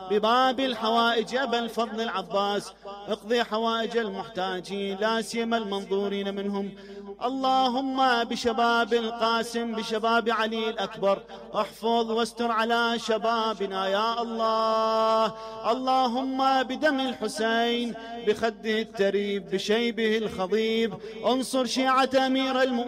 بباب الحوائج يا أبا الفضل العباس، اقضي حوائج المحتاجين لا سيما المنظورين منهم. اللهم بشباب القاسم، بشباب علي الأكبر، احفظ واستر على شبابنا يا الله. اللهم بدم الحسين، بخده التريب، بشيبه الخضيب، انصر شيعة أمير المؤمنين